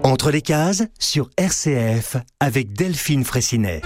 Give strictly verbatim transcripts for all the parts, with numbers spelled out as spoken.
Entre les cases, sur R C F, avec Delphine Fraissinet.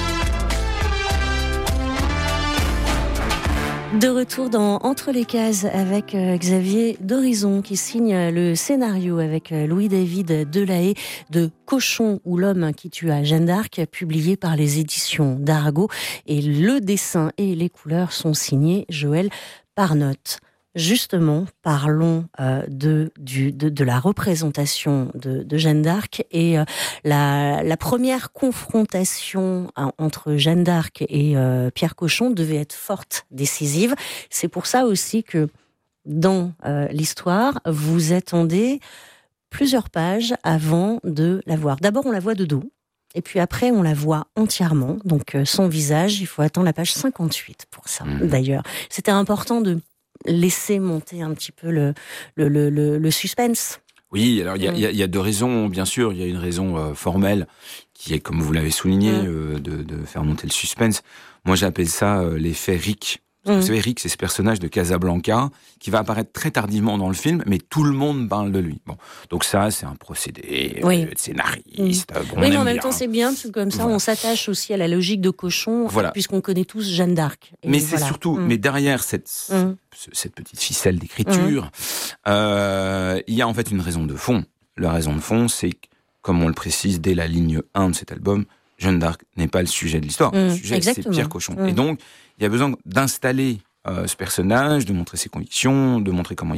De retour dans Entre les cases avec euh, Xavier d'Horizon qui signe le scénario avec euh, Louis-David Delahaye de Cochon ou l'homme qui tua Jeanne d'Arc, publié par les éditions d'Arago. Et le dessin et les couleurs sont signés Joël Parnotte. Justement, parlons euh, de, du, de, de la représentation de, de Jeanne d'Arc et euh, la, la première confrontation hein, entre Jeanne d'Arc et euh, Pierre Cochon devait être forte, décisive. C'est pour ça aussi que dans euh, l'histoire, vous attendez plusieurs pages avant de la voir. D'abord, on la voit de dos. Et puis après, on la voit entièrement. Donc, euh, son visage, il faut attendre la page cinquante-huit pour ça, mmh. d'ailleurs. C'était important de laisser monter un petit peu le, le, le, le, le suspense. Oui, alors il y, y, y a deux raisons, bien sûr. Il y a une raison euh, formelle, qui est, comme vous l'avez souligné, mmh. euh, de, de faire monter le suspense. Moi, j'appelle ça euh, l'effet Rick. Mmh. Vous savez, Rick, c'est ce personnage de Casablanca qui va apparaître très tardivement dans le film, mais tout le monde parle de lui. Bon, donc ça, c'est un procédé oui. euh, de scénariste. Mmh. Bon, oui, mais en même même bien. temps, c'est bien, parce que comme ça, voilà. on s'attache aussi à la logique de Cochon, voilà. puisqu'on connaît tous Jeanne d'Arc. Et mais voilà. c'est surtout, mmh. mais derrière cette, mmh. cette petite ficelle d'écriture, mmh. euh, il y a en fait une raison de fond. La raison de fond, c'est que, comme on le précise dès la ligne un de cet album, Jeanne d'Arc n'est pas le sujet de l'histoire. Mmh. Le sujet, Exactement. c'est Pierre Cochon. Mmh. Et donc, il y a besoin d'installer Euh, ce personnage, de montrer ses convictions, de montrer comment il